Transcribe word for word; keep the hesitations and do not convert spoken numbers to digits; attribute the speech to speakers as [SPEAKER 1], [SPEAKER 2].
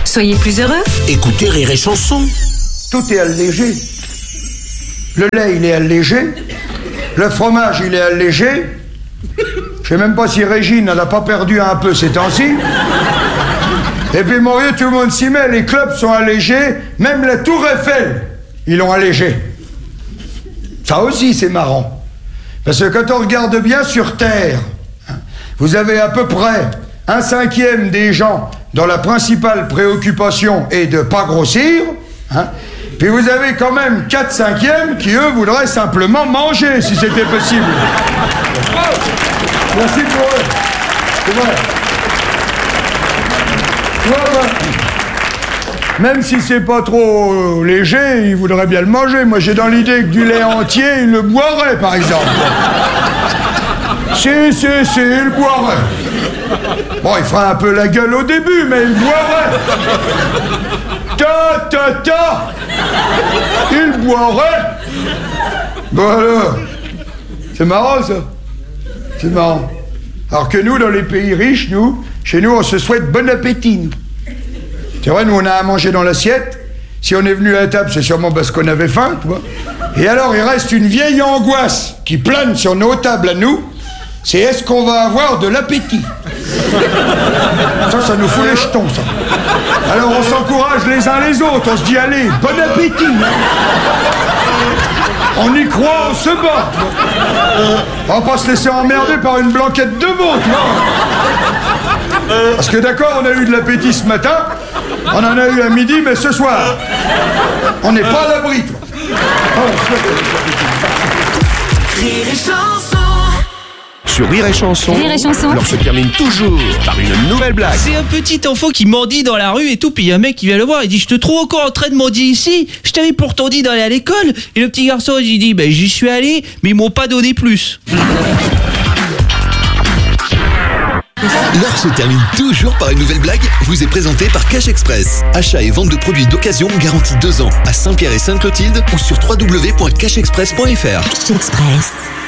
[SPEAKER 1] Soyez plus heureux.
[SPEAKER 2] Écoutez Rire et Chanson.
[SPEAKER 3] Tout est allégé. Le lait, il est allégé. Le fromage, il est allégé. Je sais même pas si Régine, elle a pas perdu un peu ces temps-ci. Et puis, mon vieux, tout le monde s'y met. Les clubs sont allégés. Même la Tour Eiffel, ils l'ont allégé. Ça aussi, c'est marrant. Parce que quand on regarde bien sur Terre, vous avez à peu près un cinquième des gens dont la principale préoccupation est de pas grossir. Hein. Puis vous avez quand même quatre cinquièmes qui, eux, voudraient simplement manger, si c'était possible. Merci pour eux. C'est vrai. Ouais, ouais. Même si c'est pas trop léger, ils voudraient bien le manger. Moi, j'ai dans l'idée que du lait entier, ils le boiraient, par exemple. Si, si, si, ils le boiraient. Bon, il fera un peu la gueule au début, mais il boirait. Ta, ta, ta. Il boirait. Voilà. C'est marrant, ça. C'est marrant. Alors que nous, dans les pays riches, nous, chez nous, on se souhaite bon appétit, nous. C'est vrai, nous, on a à manger dans l'assiette. Si on est venu à la table, c'est sûrement parce qu'on avait faim, tu vois. Et alors, il reste une vieille angoisse qui plane sur nos tables à nous. C'est est-ce qu'on va avoir de l'appétit? Ça, ça nous fout les jetons, ça. Alors, on s'encourage les uns les autres. On se dit, allez, bon appétit. On y croit, on se bat. On va pas se laisser emmerder par une blanquette de veau, tu vois. Parce que d'accord, on a eu de l'appétit ce matin, on en a eu à midi, mais ce soir, on n'est pas à l'abri, toi.
[SPEAKER 4] Rire et Chanson.
[SPEAKER 2] Sur Rire et Chanson,
[SPEAKER 1] Rire et Chanson.
[SPEAKER 2] l'heure se termine toujours par une nouvelle blague.
[SPEAKER 5] C'est un petit enfant qui mendie dans la rue et tout, puis il y a un mec qui vient le voir, il dit « Je te trouve encore en train de mendier ici, je t'avais pourtant dit d'aller à l'école ». Et le petit garçon, il dit ben, « J'y suis allé, mais ils m'ont pas donné plus ».
[SPEAKER 6] L'heure se termine toujours par une nouvelle blague, vous est présentée par Cash Express. Achat et vente de produits d'occasion garantis deux ans à Saint-Pierre et Sainte-Clotilde ou sur w w w point cash express point f r.
[SPEAKER 1] Cash Express.